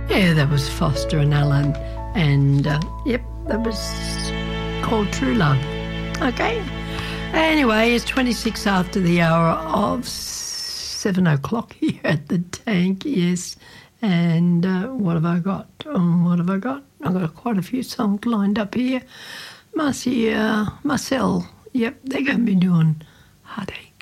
Yeah, that was Foster and Allen, and that was called True Love. Okay. Anyway, it's 26 after the hour of 7 o'clock here at the Tank, yes. And what have I got? I've got quite a few songs lined up here. Marcel, they're going to be doing Heartache.